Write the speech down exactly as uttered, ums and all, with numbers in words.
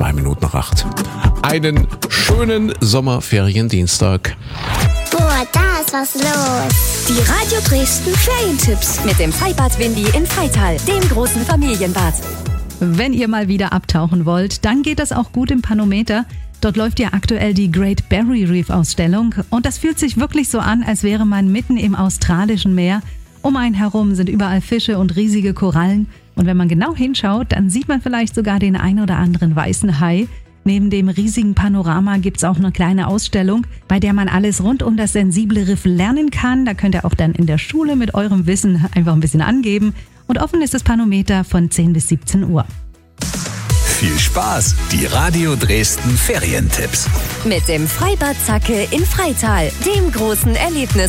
zwei Minuten nach acht. Einen schönen Sommerferiendienstag. Boah, da ist was los. Die Radio Dresden Ferientipps mit dem Freibad Windy in Freital, dem großen Familienbad. Wenn ihr mal wieder abtauchen wollt, dann geht das auch gut im Panometer. Dort läuft ja aktuell die Great Barrier Reef Ausstellung und das fühlt sich wirklich so an, als wäre man mitten im australischen Meer. Um einen herum sind überall Fische und riesige Korallen und wenn man genau hinschaut, dann sieht man vielleicht sogar den ein oder anderen weißen Hai. Neben dem riesigen Panorama gibt es auch eine kleine Ausstellung, bei der man alles rund um das sensible Riff lernen kann. Da könnt ihr auch dann in der Schule mit eurem Wissen einfach ein bisschen angeben. Und offen ist das Panometer von zehn bis siebzehn Uhr. Viel Spaß, die Radio Dresden Ferientipps. Mit dem Freibad Zacke in Freital, dem großen Erlebnis.